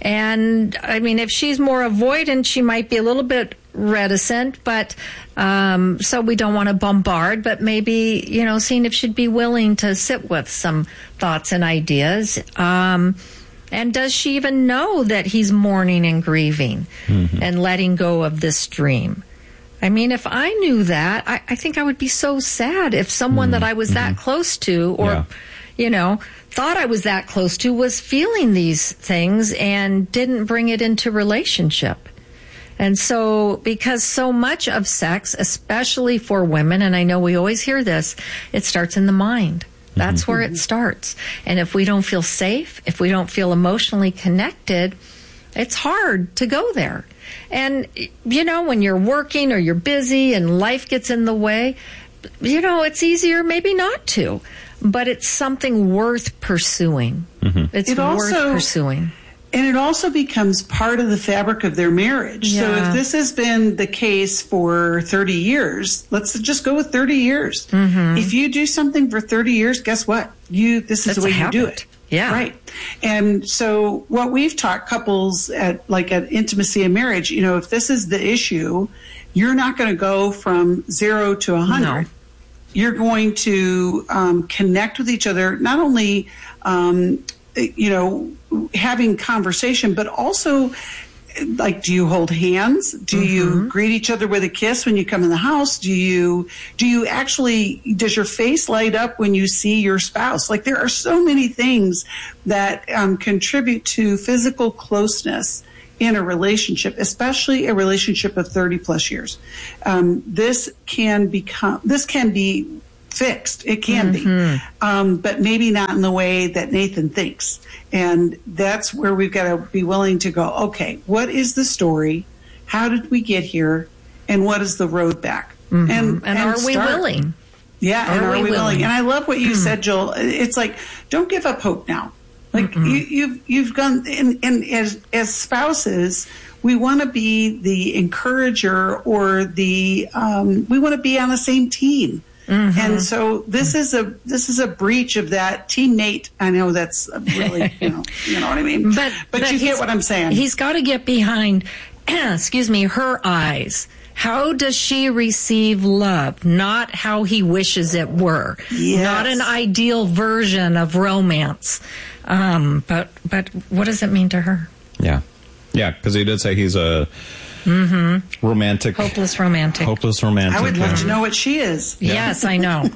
And I mean, if she's more avoidant, she might be a little bit reticent, but um, so we don't want to bombard, but maybe, you know, seeing if she'd be willing to sit with some thoughts and ideas. Um, and does she even know that he's mourning and grieving mm-hmm. and letting go of this dream? I mean, if I knew that, I, I think I would be so sad if someone mm-hmm. that I was that mm-hmm. close to, or, yeah. you know, thought I was that close to, was feeling these things and didn't bring it into relationship. And so, because so much of sex, especially for women, and I know we always hear this, it starts in the mind. That's mm-hmm. where it starts. And if we don't feel safe, if we don't feel emotionally connected, it's hard to go there. And, you know, when you're working or you're busy and life gets in the way, you know, it's easier maybe not to. But it's something worth pursuing. Mm-hmm. It's it worth also, pursuing. And it also becomes part of the fabric of their marriage. Yeah. So if this has been the case for thirty years, let's just go with thirty years. Mm-hmm. If you do something for thirty years, guess what? You This is That's the way a you do habit. it. Yeah. Right. And so what we've taught couples at like at intimacy and marriage, you know, if this is the issue, you're not going to go from zero to a hundred. No. You're going to um, connect with each other, not only, um, you know, having conversation, but also, like, do you hold hands? Do mm-hmm. you greet each other with a kiss when you come in the house? Do you, do you actually, does your face light up when you see your spouse? Like, there are so many things that um, contribute to physical closeness in a relationship, especially a relationship of thirty plus years. Um, this can become, this can be fixed. It can mm-hmm. be, um, but maybe not in the way that Nathan thinks. And that's where we've got to be willing to go, okay, what is the story? How did we get here? And what is the road back? Mm-hmm. And, and, and are we start. willing? Yeah, are and are we, we willing? willing? And I love what you mm-hmm. said, Joel. It's like, don't give up hope now. Like mm-hmm. you, you've you've gone, and, and as as spouses, we want to be the encourager or the um, we want to be on the same team. Mm-hmm. And so this is a this is a breach of that teammate. I know that's really you know you know what I mean. But but, but you get what I'm saying. He's got to get behind, excuse me, her eyes. How does she receive love? Not how he wishes it were. Yes. Not an ideal version of romance. Um, but but what does it mean to her? Yeah, yeah, because he did say he's a mm-hmm. romantic, hopeless romantic, hopeless romantic. I would love yeah. to know what she is. Yeah. Yes, I know.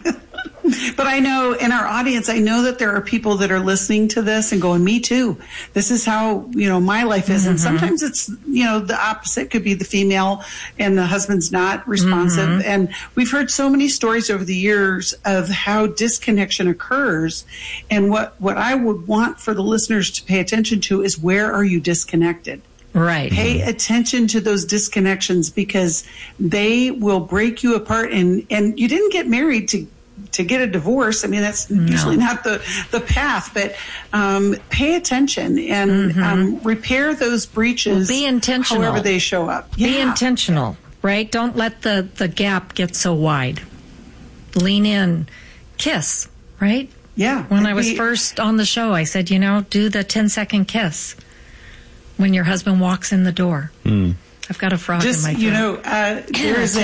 But I know in our audience, I know that there are people that are listening to this and going, me too. This is how, you know, my life is. Mm-hmm. And sometimes it's, you know, the opposite could be the female and the husband's not responsive. Mm-hmm. And we've heard so many stories over the years of how disconnection occurs. And what, what I would want for the listeners to pay attention to is, where are you disconnected? Right. Pay attention to those disconnections, because they will break you apart. And, and you didn't get married to to get a divorce. I mean, that's no. usually not the, the path, but um, pay attention and mm-hmm. um, repair those breaches. Well, be intentional. However they show up. Be yeah. intentional, right? Don't let the, the gap get so wide. Lean in. Kiss, right? Yeah. When I was be, first on the show, I said, you know, do the ten-second kiss when your husband walks in the door. Mm. I've got a frog Just, in my throat. You know, uh, there's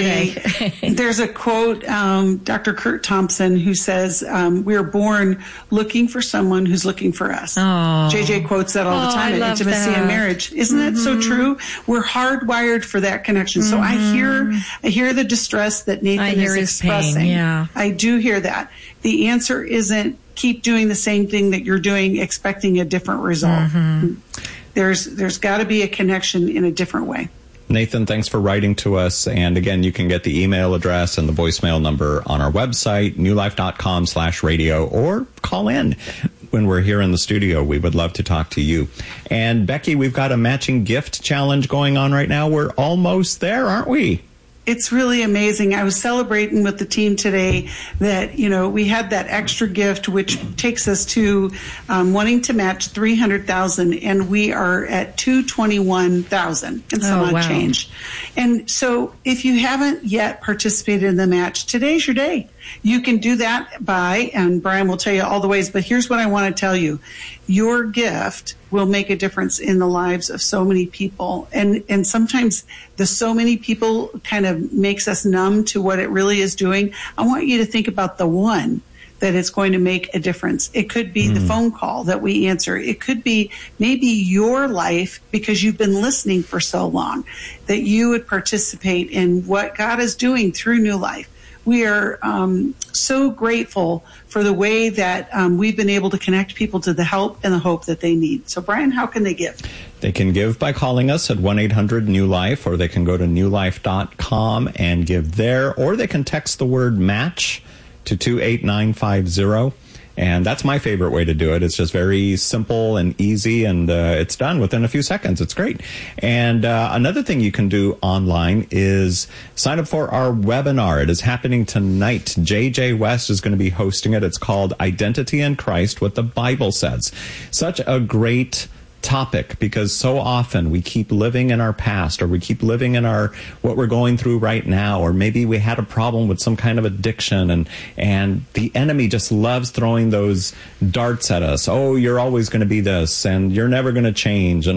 a there's a quote, um, Doctor Kurt Thompson, who says, um, "We're born looking for someone who's looking for us." Oh. J J quotes that all oh, the time in Intimacy that. and Marriage. Isn't mm-hmm. that so true? We're hardwired for that connection. Mm-hmm. So I hear I hear the distress that Nathan I hear is his expressing. Pain, yeah. I do hear that. The answer isn't keep doing the same thing that you're doing, expecting a different result. Mm-hmm. There's there's got to be a connection in a different way. Nathan, thanks for writing to us. And again, you can get the email address and the voicemail number on our website, newlife.com slash radio, or call in when we're here in the studio. We would love to talk to you. And Becky, we've got a matching gift challenge going on right now. We're almost there, aren't we? It's really amazing. I was celebrating with the team today that, you know, we had that extra gift, which takes us to um, wanting to match three hundred thousand, and we are at two hundred twenty-one thousand and some oh, odd wow. change. And so if you haven't yet participated in the match, today's your day. You can do that by, and Brian will tell you all the ways, but here's what I want to tell you. Your gift will make a difference in the lives of so many people. And, and sometimes the so many people kind of makes us numb to what it really is doing. I want you to think about the one that it's going to make a difference. It could be mm. the phone call that we answer. It could be maybe your life, because you've been listening for so long, that you would participate in what God is doing through New Life. We are um, so grateful for the way that um, we've been able to connect people to the help and the hope that they need. So, Brian, how can they give? They can give by calling us at one eight hundred new life, or they can go to new life dot com and give there, or they can text the word MATCH to two eight nine five zero. And that's my favorite way to do it. It's just very simple and easy, and uh, it's done within a few seconds. It's great. And uh, another thing you can do online is sign up for our webinar. It is happening tonight. J J West is going to be hosting it. It's called Identity in Christ, What the Bible Says. Such a great topic, because so often we keep living in our past, or we keep living in our what we're going through right now, or maybe we had a problem with some kind of addiction, and and the enemy just loves throwing those darts at us. Oh, you're always going to be this, and you're never going to change. And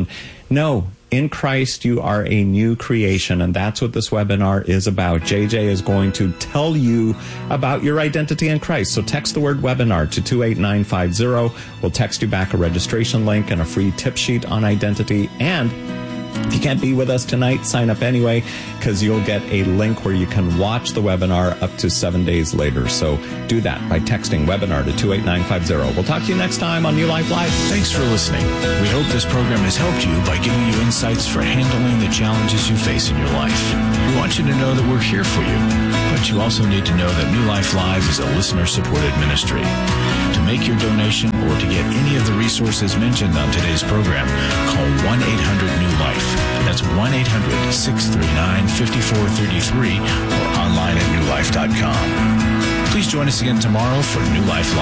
No, in Christ, you are a new creation, and that's what this webinar is about. J J is going to tell you about your identity in Christ. So text the word webinar to two eight nine five zero. We'll text you back a registration link and a free tip sheet on identity. And if you can't be with us tonight, sign up anyway, because you'll get a link where you can watch the webinar up to seven days later. So do that by texting webinar to two eight nine five zero. We'll talk to you next time on New Life Live. Thanks for listening. We hope this program has helped you by giving you insights for handling the challenges you face in your life. We want you to know that we're here for you, but you also need to know that New Life Live is a listener-supported ministry. To make your donation or to get any of the resources mentioned on today's program, call one eight hundred new life. That's one eight hundred, six three nine, five four three three or online at new life dot com. Please join us again tomorrow for New Life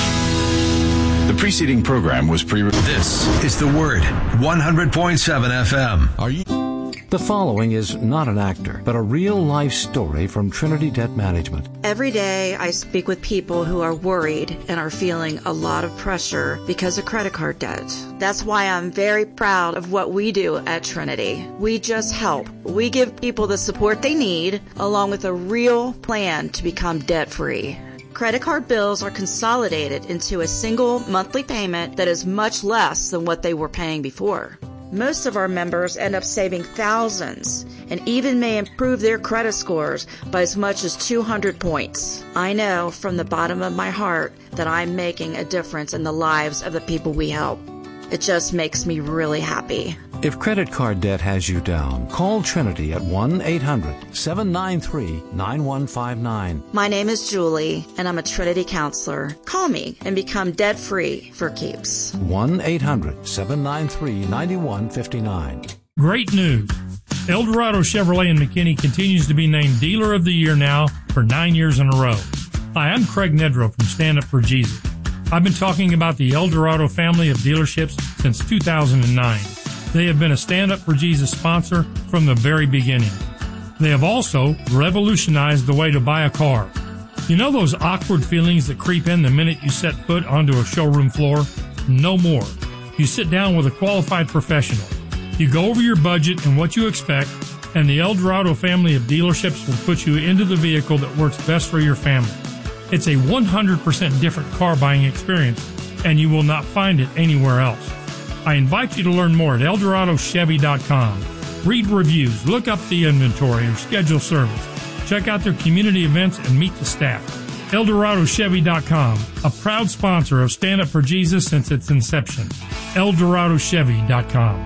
Live. The preceding program was pre-recorded. This is The Word, one hundred point seven F M. Are you? The following is not an actor, but a real-life story from Trinity Debt Management. Every day I speak with people who are worried and are feeling a lot of pressure because of credit card debt. That's why I'm very proud of what we do at Trinity. We just help. We give people the support they need, along with a real plan to become debt-free. Credit card bills are consolidated into a single monthly payment that is much less than what they were paying before. Most of our members end up saving thousands and even may improve their credit scores by as much as two hundred points. I know from the bottom of my heart that I'm making a difference in the lives of the people we help. It just makes me really happy. If credit card debt has you down, call Trinity at one eight hundred, seven nine three, nine one five nine. My name is Julie, and I'm a Trinity counselor. Call me and become debt-free for keeps. one eight hundred, seven nine three, nine one five nine. Great news. El Dorado Chevrolet in McKinney continues to be named Dealer of the Year now for nine years in a row. Hi, I'm Craig Nedrow from Stand Up for Jesus. I've been talking about the El Dorado family of dealerships since two thousand nine. They have been a Stand Up for Jesus sponsor from the very beginning. They have also revolutionized the way to buy a car. You know those awkward feelings that creep in the minute you set foot onto a showroom floor? No more. You sit down with a qualified professional. You go over your budget and what you expect, and the El Dorado family of dealerships will put you into the vehicle that works best for your family. It's a one hundred percent different car buying experience, and you will not find it anywhere else. I invite you to learn more at el dorado chevy dot com. Read reviews, look up the inventory, or schedule service. Check out their community events and meet the staff. el dorado chevy dot com, a proud sponsor of Stand Up for Jesus since its inception. el dorado chevy dot com.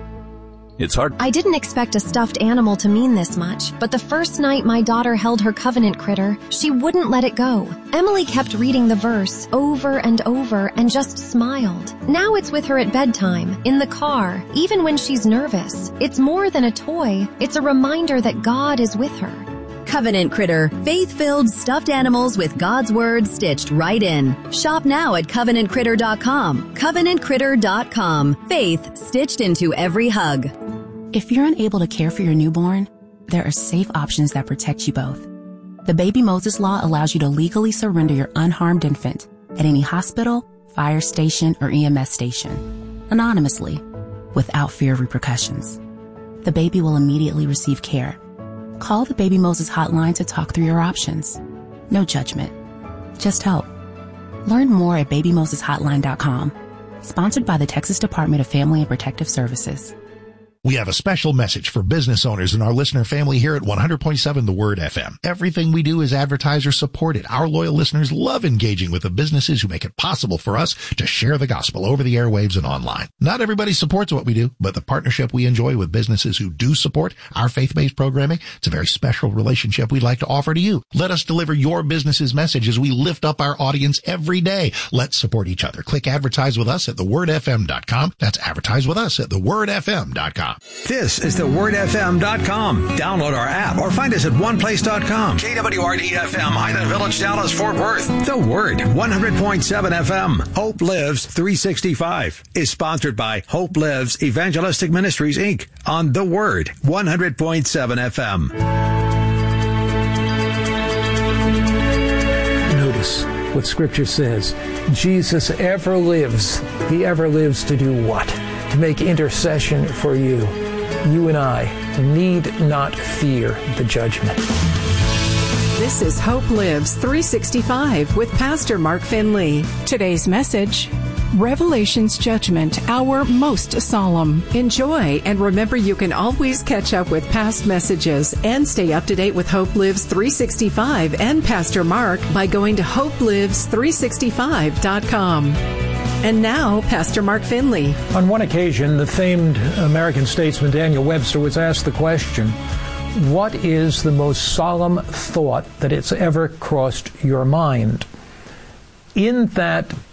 It's hard. I didn't expect a stuffed animal to mean this much, but the first night my daughter held her covenant critter, she wouldn't let it go. Emily kept reading the verse over and over and just smiled. Now it's with her at bedtime, in the car, even when she's nervous. It's more than a toy. It's a reminder that God is with her. Covenant Critter, faith-filled stuffed animals with God's Word stitched right in. Shop now at covenant critter dot com. covenant critter dot com. Faith stitched into every hug. If you're unable to care for your newborn, there are safe options that protect you both. The Baby Moses Law allows you to legally surrender your unharmed infant at any hospital, fire station, or E M S station, anonymously, without fear of repercussions. The baby will immediately receive care. Call the Baby Moses hotline to talk through your options. No judgment, just help. Learn more at baby moses hotline dot com. Sponsored by the Texas Department of Family and Protective Services. We have a special message for business owners and our listener family here at one hundred point seven The Word F M. Everything we do is advertiser supported. Our loyal listeners love engaging with the businesses who make it possible for us to share the gospel over the airwaves and online. Not everybody supports what we do, but the partnership we enjoy with businesses who do support our faith-based programming, it's a very special relationship we'd like to offer to you. Let us deliver your business's message as we lift up our audience every day. Let's support each other. Click advertise with us at the word f m dot com. That's advertise with us at the word f m dot com. This is the word f m dot com. Download our app or find us at one place dot com. K W R D F M, Highland Village, Dallas, Fort Worth. The Word, one hundred point seven F M. Hope Lives three sixty-five is sponsored by Hope Lives Evangelistic Ministries, Incorporated on The Word, one hundred point seven F M. Notice what Scripture says. Jesus ever lives. He ever lives to do what? to make intercession for you. You and I need not fear the judgment. This is Hope Lives three sixty-five with Pastor Mark Finley. Today's message, Revelation's Judgment, our most solemn. Enjoy, and remember you can always catch up with past messages and stay up to date with Hope Lives three sixty-five and Pastor Mark by going to hope lives three sixty-five dot com. And now, Pastor Mark Finley. On one occasion, the famed American statesman Daniel Webster was asked the question, what is the most solemn thought that it's ever crossed your mind? In that